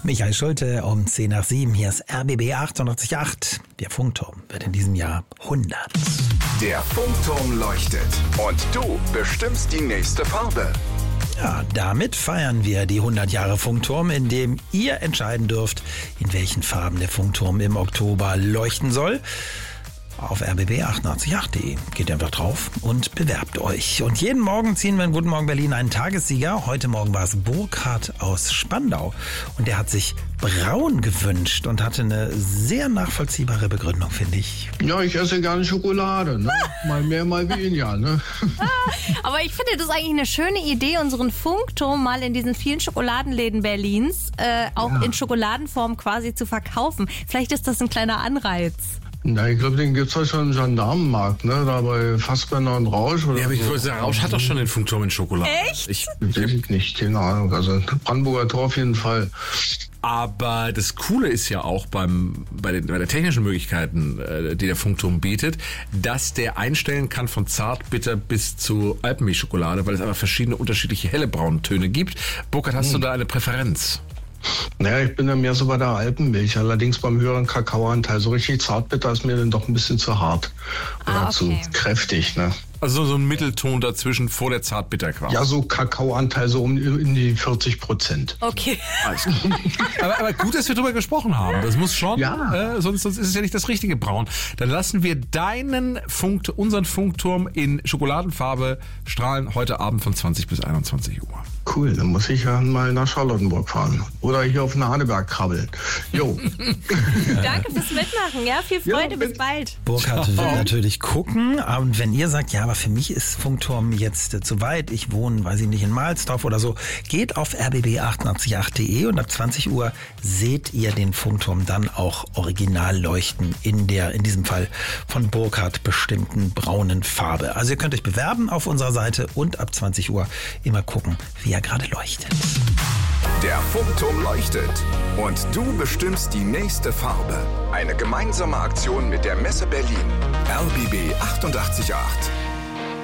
Michael Schulte um 10 nach 7. Hier ist RBB 88.8. Der Funkturm wird in diesem Jahr 100. Der Funkturm leuchtet und du bestimmst die nächste Farbe. Ja, damit feiern wir die 100 Jahre Funkturm, in dem ihr entscheiden dürft, in welchen Farben der Funkturm im Oktober leuchten soll. Auf rbb888.de. Geht einfach drauf und bewerbt euch. Und jeden Morgen ziehen wir in Guten Morgen Berlin einen Tagessieger. Heute Morgen war es Burkhard aus Spandau. Und der hat sich braun gewünscht und hatte eine sehr nachvollziehbare Begründung, finde ich. Ja, ich esse gerne Schokolade. Ne? Mal mehr, mal weniger. Ne? Aber ich finde, das ist eigentlich eine schöne Idee, unseren Funkturm mal in diesen vielen Schokoladenläden Berlins auch in Schokoladenform quasi zu verkaufen. Vielleicht ist das ein kleiner Anreiz. Na, ich glaube, den gibt es doch schon im Gendarmenmarkt, ne? Da bei Fassbender und Rausch. Oder Ja, aber ich so. wollte sagen, Rausch hat doch schon den Funkturm in Schokolade. Echt? Weiß ich nicht, keine Ahnung. Also Brandenburger Tor auf jeden Fall. Aber das Coole ist ja auch bei der technischen Möglichkeiten, die der Funkturm bietet, dass der einstellen kann von Zartbitter bis zu Alpenmilchschokolade, weil es einfach verschiedene unterschiedliche helle braune Töne gibt. Burkhard, hast du da eine Präferenz? Naja, ich bin ja mehr so bei der Alpenmilch, allerdings beim höheren Kakaoanteil. So richtig Zartbitter ist mir dann doch ein bisschen zu hart oder zu kräftig, ne? Also so ein Mittelton dazwischen vor der Zartbitter quasi. Ja, so Kakaoanteil so in die 40%. Okay. Alles klar. aber gut, dass wir drüber gesprochen haben. Das muss schon, sonst ist es ja nicht das richtige Braun. Dann lassen wir unseren Funkturm in Schokoladenfarbe strahlen heute Abend von 20 bis 21 Uhr. Cool, dann muss ich ja mal nach Charlottenburg fahren. Oder hier auf den Haneberg krabbeln. Jo. Danke fürs Mitmachen. Ja, viel Freude, bis bald. Burkhard will natürlich gucken. Und wenn ihr sagt, ja, aber für mich ist Funkturm jetzt zu weit, ich wohne, weiß ich nicht, in Mahlsdorf oder so, geht auf rbb888.de und ab 20 Uhr seht ihr den Funkturm dann auch original leuchten in diesem Fall von Burkhard bestimmten braunen Farbe. Also ihr könnt euch bewerben auf unserer Seite und ab 20 Uhr immer gucken, wie er gerade leuchtet. Der Funkturm leuchtet und du bestimmst die nächste Farbe. Eine gemeinsame Aktion mit der Messe Berlin. RBB 88.8.